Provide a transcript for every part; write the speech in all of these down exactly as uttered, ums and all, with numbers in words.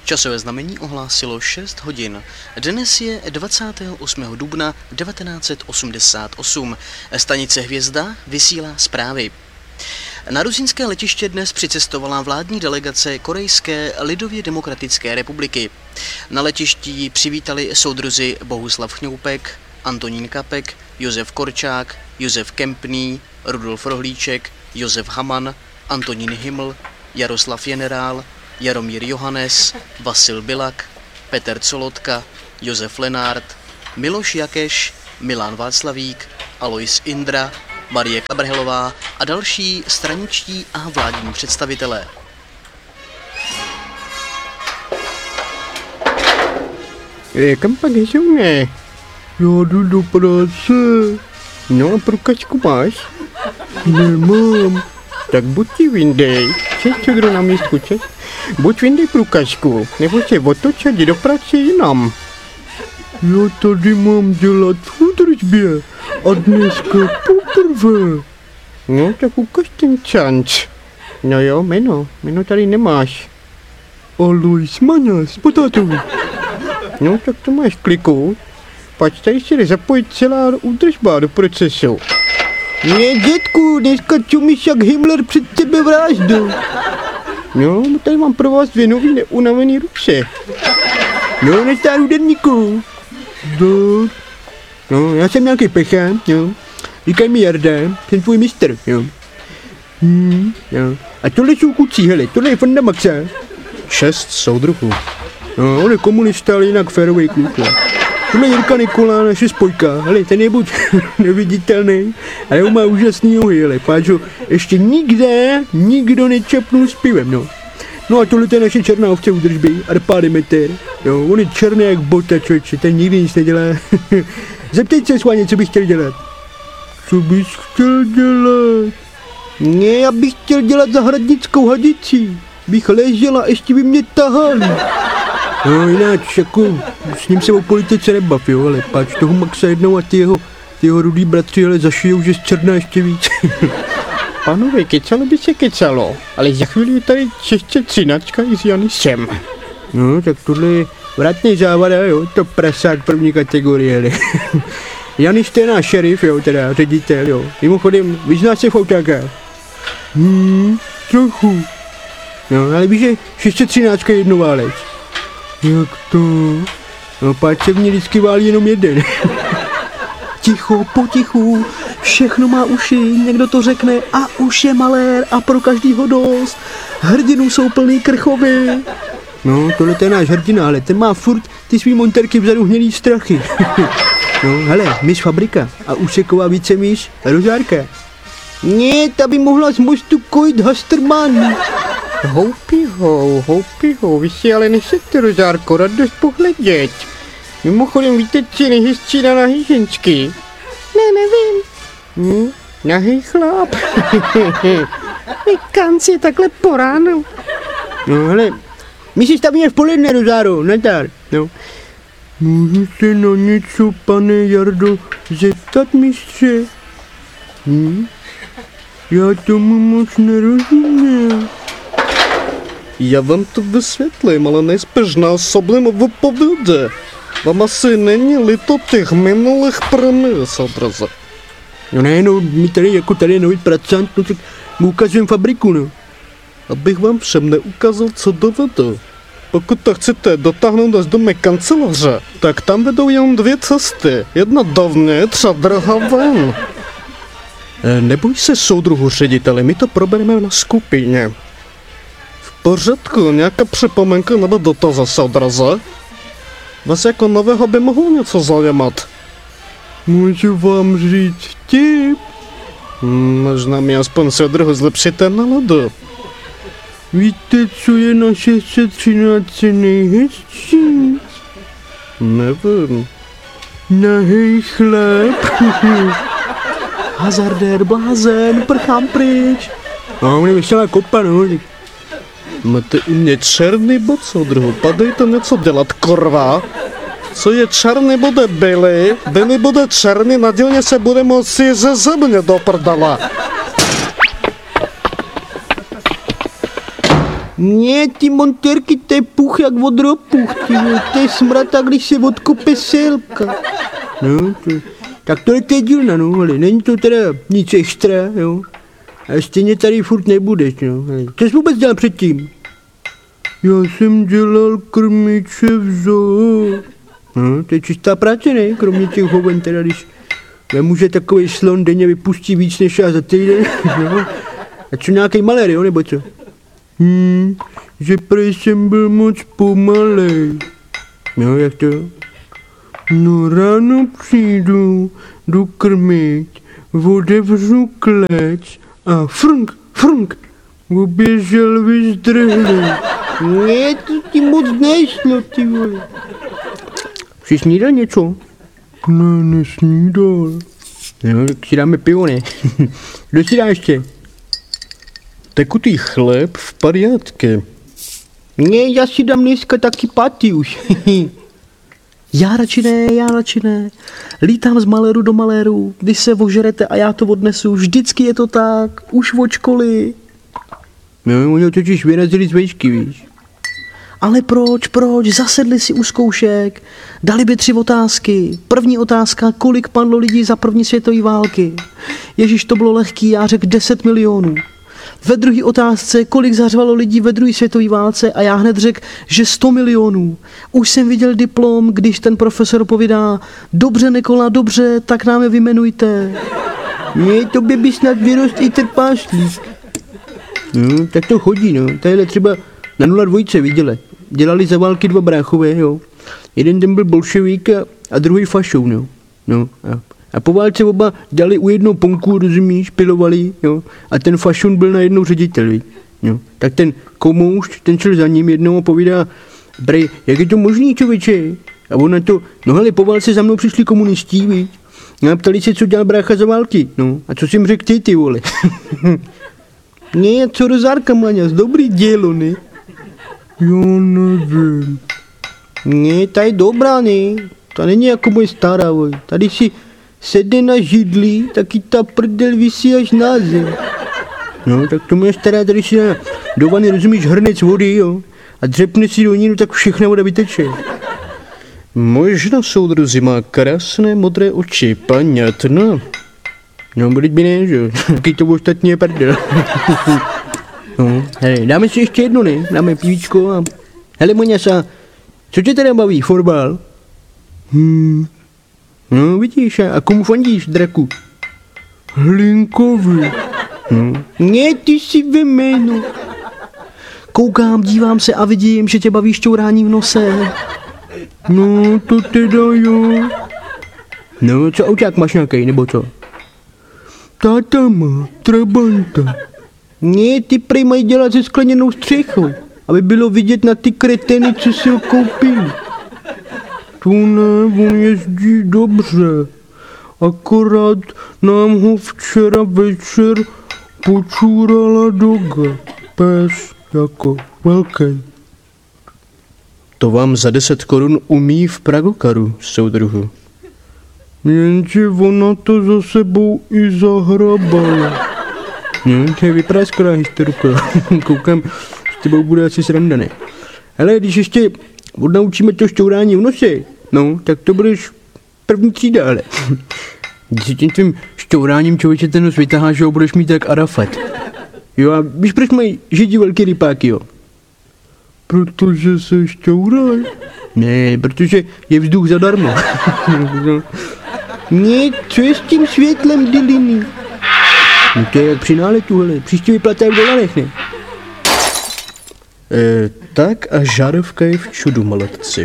Časové znamení ohlásilo šest hodin. Dnes je dvacátého osmého dubna devatenáct set osmdesát osm. Stanice Hvězda vysílá zprávy. Na rusínské letiště dnes přicestovala vládní delegace Korejské lidově demokratické republiky. Na letišti ji přivítali soudruzi Bohuslav Chňoupek, Antonín Kapek, Josef Korčák, Josef Kempný, Rudolf Rohlíček, Josef Haman, Antonín Himl, Jaroslav Generál, Jaromír Johannes, Vasil Bilak, Petr Colotka, Josef Lenárd, Miloš Jakeš, Milan Václavík, Alois Indra, Marie Kabrhelová a další straničtí a vládní představitelé. E, kam pak Hežouně? Já jdu do práce. No a průkačku máš? Nemám. Tak buď ti vyndej. Češ, co kdo na místku, češ? Buď vyndej průkačku, nebo se otoč a jdi do práce jinam. Já tady mám dělat v údržbě a dneska poprvé. No tak ukaž ten čanč. No jo, jméno, jméno tady nemáš. Alois Maňas, potátovi. No tak to máš kliknout. Pak tady se jde zapojit celá údržba do procesu. Ne, dětku, dneska čumíš jak Himmler před tebe vraždu. No, tady mám pro vás dvě nový neunavený ruce. No, nestáru denníku. Do. No, já jsem nějaký pechán, jo. Říkaj mi Jarda, jsem tvůj mistr, jo. Hmm, jo. A tohle jsou kucí, hele, tohle je Fanda Maxa. Šest soudruhů. No, on je komunista, ale jinak férovej kluk, jo. Tohle je Jirka Nikola, naše spojka, hele, ten je buď neviditelný, ale on má úžasný nohy, hele, páč ho ještě nikde, nikdo nečepnul s pivem, no. No a tohle je naše černá ovce údržby, Arpá Demeter, jo, on je černý jak bota, člověče, ten nikdy nic nedělá. Zeptej se, Sváně, co bych chtěl dělat. Co bys chtěl dělat? Ne, já bych chtěl dělat zahradnickou hadici, bych ležel a ještě by mě tahali. No jináč, jako, s ním se o politice nebav, jo, ale páč toho Maxa jednou a ty jeho, ty jeho rudý bratři, ale zašijou, že zčerná ještě víc. Pánové, kecalo by se kecalo, ale za chvíli je tady ještě třináctka i s Janisem. No, tak tohle je vratný závada, jo, to prasák první kategorie, ale. Janis to je náš šerif, jo, teda ředitel, jo. Mimochodem, vyznáš se v autákách? Hmm, trochu. No, ale víš, že ještě třináctka je jednoválec. Jak to? No páč se v ní vždycky válí jenom jeden. Ticho, potichu, všechno má uši, někdo to řekne a už je malér a pro každýho dost. Hrdinů jsou plný krchovy. No, tohle je náš hrdina, ale ten má furt ty svý monterky vzadu hnědý strachy. No, hele, myš Fabrika a úseková vícemíš Rožárka. Ne, ta by mohla z mostu kojit Hasterman. Houpihou, houpihou, vy si ale nesete, Rožárko, radost pohledět. Mimochodem, víte, co je nejhezčí na nahý ženčky? Ne, nevím. Hm, nahý chlap. Vykanci, takhle po ránu. No, hele, my si stavíme v poledne, Rozáro, Natar, no. Můžu se na něco, pane Jardo, zeptat, mistře? Hm? Já tomu moc nerozumím. Já vám to vysvětlím, ale nejspíš násobně vypovědě. Vám asi není líto těch minulých premis, odraze. No ne, no, my tady jako tady je nový pracant, no tak mu ukazujem fabriku, no. Abych vám všem neukázal, co dovedu. Pokud to chcete dotáhnout až do mé kanceláře, tak tam vedou jen dvě cesty. Jedna dovnitř a druhá ven. E, neboj se, soudruhu řediteli, my to probereme na skupině. V pořádku, nějaká připomenka nebo dotaz, odraze? Vás jako nového by mohlo něco zajímat. Můžu vám říct vtip? Hmm, možná mi aspoň soudruhu zlepšíte náladu. Víte, co je na šest set třináct nejhezčí? Nevím. Nahej chlap. Hazardér, blázen, prchám pryč. No, mě vyštěla kopa, no. Máte u mě černý bod, soudruhu, padejte něco dělat, korva. Co je černý, bude bílý, bílý bude černý, nadělně se bude moci ze země do prdala. Ne, ty montérky, to je puch jak od ropuch, ty vole, to je smrata, když se odkope selka. No, to, tak to je té dílna, no, ale není to teda nic extra, jo. A stejně tady furt nebudeš, no. Co jsi vůbec dělal předtím? Já jsem dělal krmiče v zoo. No, to je čistá práce, ne? Kromě těch hoven, teda když nemůže takový slon denně vypustí víc než já za týden, no. A co nějaký malér, jo, nebo co? Hmm, že prej jsem byl moc pomalej. No, jak to? No, ráno přijdu, jdu krmit, otevřu klec a frnk, frnk, uběžel vyzdrhlý. Ne, to ti moc nešlo, ty vole. Jsi snídal něco? Ne, nesnídal. No, tak si dáme pivo, ne? Kdo si dá ještě? Tekutý chléb v pariátke. Ne, já si dám dneska taky paty už. Já radši ne, já radši ne. Lítám z maléru do maléru, když se ožerete a já to odnesu, vždycky je to tak, už od školy. No, oni totiž vyrazili z vejšky, víš. Ale proč, proč, zasedli si u zkoušek, dali by tři otázky. První otázka, kolik padlo lidí za první světové války. Ježíš, to bylo lehký, já řekl deset milionů. Ve druhé otázce, kolik zařvalo lidí ve druhé světové válce a já hned řekl, že sto milionů. Už jsem viděl diplom, když ten profesor povídá, dobře Nikola, dobře, tak nám je vyjmenujte. Ne, tobě by snad vyrost i trpášlík. No, tak to chodí, no. Tadyhle třeba na nula dvojce viděli. Dělali za války dva bráchové, jo. Jeden ten byl bolševík a, a druhý fašou, no. No, a, a po válce oba dali u jednoho ponku, rozumíš, pilovali, jo. A ten fašun byl najednou ředitel, víš. Jo. Tak ten komoušť, ten šel za ním jednou a povídá, brej, jak je to možný, člověče? A on na to, no hele, po válce za mnou přišli komunistí, víš. A ptali se, co dělal brácha za války, no. A co jsem řekl ty, ty vole? Ne, co rozárka, Maňas, dobrý dělo, ne? Jo, nevím. Ne, ta je dobrá, ne? Ta není jako moje stará, voj. Tady si sedne na židli, taky ta prdel visí až na zem. No, tak to moje stará tady si dá do vany, rozumíš, hrnec vody, jo? A dřepne si do ní, no tak všechna voda vyteče. Moje žena, soudruzi, má krásné modré oči, paňatno. No, byť by ne, že jo? Taky to ostatní je prdel. No, hele, dáme si ještě jedno, ne? Dáme pivíčko a... Hele, Moňasa, co tě teda baví, fotbal? Hmm. No, vidíš, a komu fandíš, draku? Hlinkovi. No. Ne, ty si ve jménu. Koukám, dívám se a vidím, že tě baví šťourání v nose. No, to teda jo. No, co auták máš nějakej, nebo co? Táta má trabanta. Ne, ty prej mají dělat se skleněnou střechou, aby bylo vidět na ty kreteny, co si ho koupili. To ne, on jezdí dobře. Akorát nám ho včera večer počůrala doga. Pes jako velký. To vám za deset korun umí v Pragokaru, soudruhu. Jenže ona to za sebou i zahrabala. No, to je vyprásklá historka. Koukám, s tebou bude asi sranda, ne? Ale když ještě odnaučíme to šťourání v nose, no, tak to budeš první třída, ale. Když si tím tvým šťouráním, člověče, ten nos vytaháš, že ho budeš mít tak Arafat. Jo, a víš, proč mají židi velký rypáky, jo? Protože se šťouraj. Ne, protože je vzduch zadarmo. Ne, co je s tím světlem, Diliny? No to je jak při náletu, hele, příště vyplatá v dolarech, ne? E, tak a žárovka je v čudu, maletci.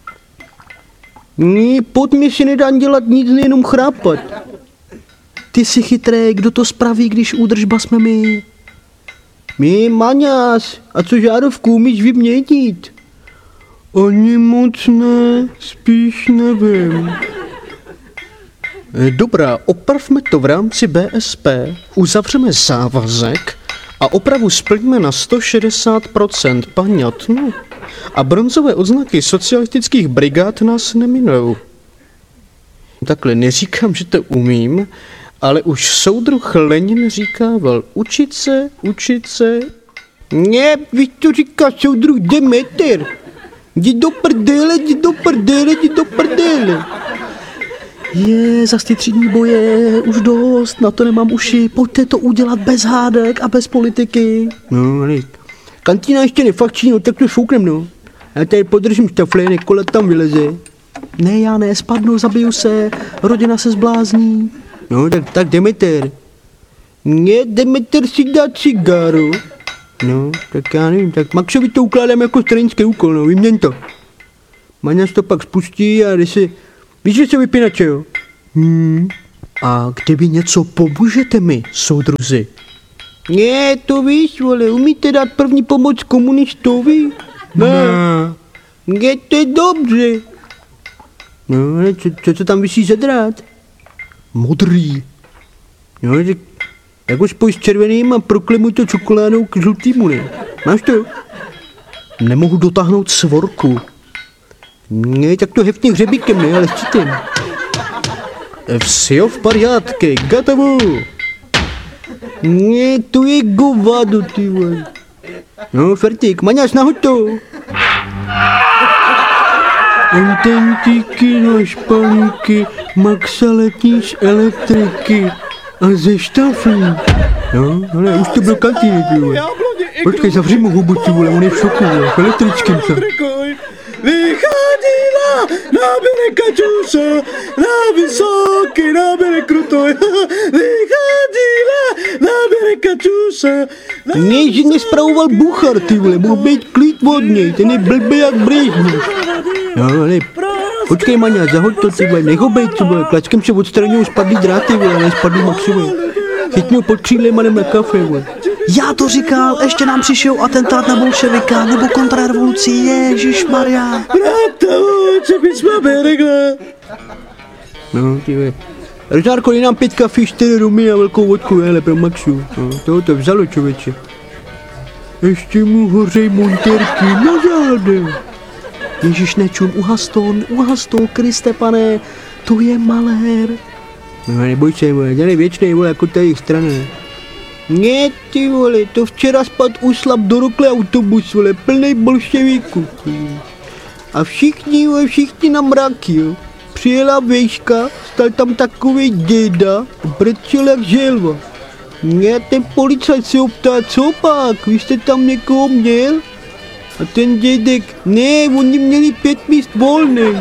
Ne, pod mě si nedá dělat nic, nejenom chrápat. Ty jsi chytrý, kdo to spraví, když údržba jsme my? My, Maňas, a co žárovku umíš vyměnit? Ani moc ne, spíš nevím. Dobrá, opravme to v rámci B S P, uzavřeme závazek a opravu splníme na sto šedesát procent, paňatno. A bronzové odznaky socialistických brigád nás neminou. Takhle, neříkám, že to umím, ale už soudruh Lenin říkával, učit se, učit se, Ne, víš, co říká soudruh Demeter? Jdi do prdele, jdi do prdele, jdi do prdele. Je, za ty tři dní boje, už dost, na to nemám uši, pojďte to udělat bez hádek a bez politiky. No, ale kantýna ještě nefakční, no tak to šouknem, no. Já tady podržím štafle, Nikola tam vyleze. Ne, já ne, spadnu, zabiju se, rodina se zblázní. No, tak, tak Demeter. Ne, Demeter si dá cigáru. No, tak já nevím, tak Maxovi to ukládám jako stranický úkol, no, vyměň to. Maňas to pak spustí a jde se, víš, že se vypínače, jo? Hmm. A kdyby něco pomůžete mi, soudruzi? Ne, to víš, vole, umíte dát první pomoc komunistovi? Ne. Ne, to je dobře. No, ale co, co, co tam vysí za drát? Modrý. No, tak jako spoj s červeným a proklemu to čokoládou k žlutýmu, ne? Máš to? Nemohu dotáhnout svorku. Ne, tak to heftně hřebíkem, ne, ale s čitem. Все в порядке, готово. Ne, to je govado, ty vole. No, Fertik, Maňas, nahoď to. Antentíky na špalíky, Maxa letí z elektriky a ze štaflí. No, ale už to byl kantýny, ty vole. Počkej, zavři mu hubu, ty vole, on je v šoku, vole, v elektrickém se. Vychádila, nabere kačuša, na vysoký, nabere krutoj. Vychádila, nabere kačuša. Ne, že nespravoval Buchar, ty vole, mohl být klid od něj, ten je blbý jak Brežněv. No, ale počkej, Maňa, zahoď to, ty vole, nech ho bejt, ty vole, klačkem se odstraňují spadlý dráty, vole, ne spadlý Maxovi. Chytně ho pod křídlem a jdem na kafe, vole. Já to říkal, ještě nám přišel atentát na bolševika nebo kontrarevoluci, ježišmarja. Brata, co bys máme regla? No, ty vole. Rožárko, je nám pět kafe, čtyři rumy a velkou vodku, hele, pro Maxu. No, toho to vzalo, člověče. Ještě mu hořej monterky na zádech. Ježíš, nečum, uhaston, uhaston, Kriste pane, to je malér. No, neboj se, vole, ten je věčnej, vole, jako ta jejich strana. Ne, ty vole, to včera spad uslap do rokle autobus, vole, plnej bolševíků. A všichni, vole, všichni na mraky, jo. Přijela vejška, stal tam takovej děda, brčel jak želva. Ne, ten policajt se optá, co pak, vy jste tam někoho měl? A ten dědek, ne, oni měli pět míst volných.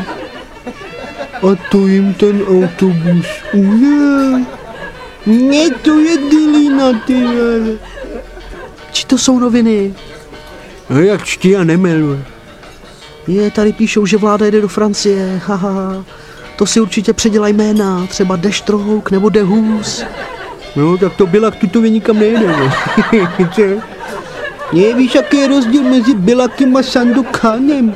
A to jim ten autobus ujel. Ne, to je dilina, ty vole. Či to jsou noviny? No jak čtí a nemel. Je, tady píšou, že vláda jede do Francie, haha. To si určitě předělaj jména, třeba Deštrouk nebo Dehus. No, tak to Bilak tutově nikam nejde, ne? Co? Ne, víš, jaký je rozdíl mezi Bilakem a Sandokanem?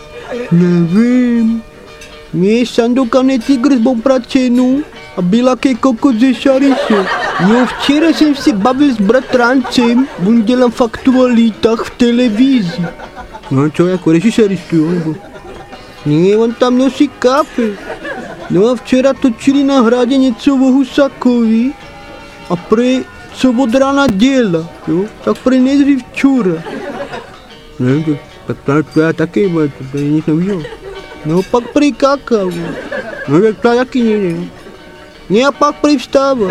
Nevím. Ne, Sandokan je tygr z Bobračenu a Bilak je kokot ze Šariše. Jo, včera jsem si bavil s bratrancem, on dělal faktualitách v televizi. No co, jako režiséristu, jo, nebo? Ne, on tam nosí kafe. No a včera točili na hradě něco o Husakovi a prý, co od rána děla, jo, tak prý nejdřív čura. Ne, tak, tak to, to já taky, to, to je nic novýho. No pak prý kakao, no tak to taky nejde. Ne a pak prý vstává.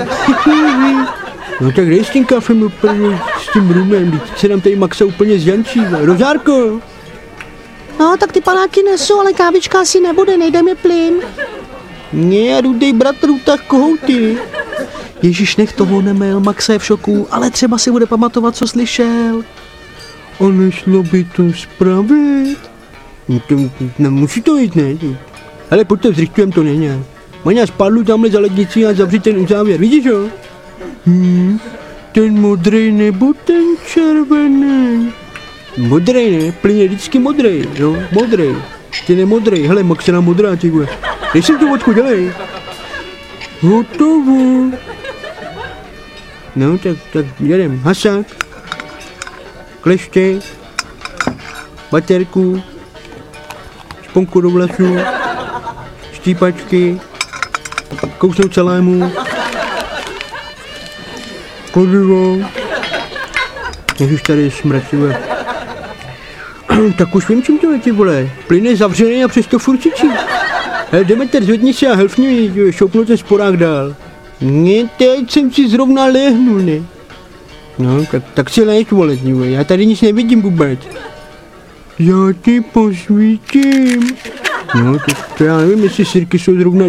No tak dej s tím kafem úplně, s tím rumem, teď se nám tady Maxa úplně zjančí. Rožárko! No, tak ty panáky nesou, ale kávička asi nebude, nejde mi plyn. Ne, rudej bratru, tak kohouty. Ježíš, nech toho nemel, Maxa je v šoku, ale třeba si bude pamatovat, co slyšel. A nešlo by to spravit? No to, nemusí to jít, ne? Hele, pojďte, zrychtujem to, ne? Maňa, spadlu tamhle za lednici a zavři ten uzávěr, vidíš ho? Hmm, ten modrej nebo ten červený? Modrej, ne? Plyn je vždycky modrej, jo? Modrej. Ten je modrej, hele, Maxena modrá, ty vole. Dej si tu vodku, dělej. Hotovo. No, tak, tak jedem. Hasák. Kleště. Baterku. Šponku do vlasů. Štípačky. Kousnout salámu. Kladivo. Než už tady smrť, ty vole. Tak už vím, čím to je, ty vole. Plyn je zavřený a přesto furt čičí. Hele, Demeter, zvedni se a helfni mi, šoupnu ten sporák dál. Ne, teď jsem si zrovna lehnul, ne. No, tak, tak si lež, vole, vole, já tady nic nevidím vůbec. Já ti posvítím. No, to, to já nevím, jestli sirky jsou zrovna...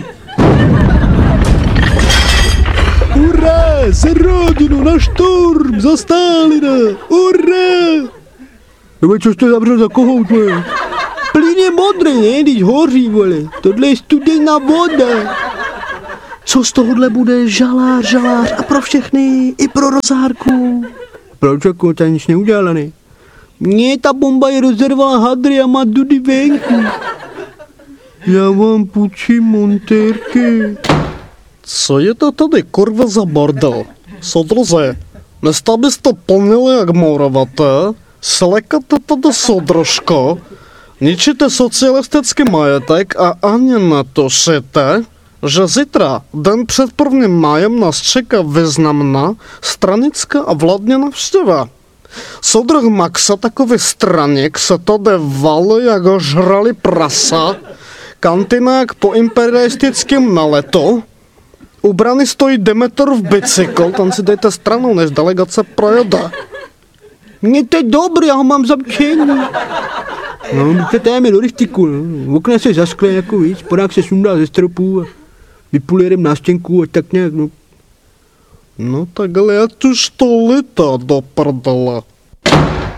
Hurá, se rodinu na šturm, za Stalina, hurá! Nebo což to zavřel za kohout, vole? Plyn je modrý, ne, když hoří, vole. Tohle je studená voda. Co z tohohle bude žalář, žalář a pro všechny, i pro Rozárku? Proč, jako, ta nic neudělala, ne? Ne, ta bomba je rozervala hadry a má dudy venku. Já vám půjčím montérky. Co je to tady kurva za bordel? Soudruze, místo byste plnili jak mouravaté, slekate tady soudružko, ničíte socialistický majetek a ani netušíte, že zítra, den před prvním májem, nás čeká významná stranická a vládní návštěva. Soudruh Maxa, takový straník, se tady valí, jak ho žrali prasa, kantina jak po imperialistickém naletu, u brany stojí Demeterův bicykl, tam si dejte stranou, než delegace projede. Mně to je dobrý, já ho mám zamčený. No, my se dáme do rychtiku, no. Okna se zaskle jako víc, podák se sundá ze stropu a vypulérem na stěnku a tak nějak, no. No tak ale jak už to lítá do prdele.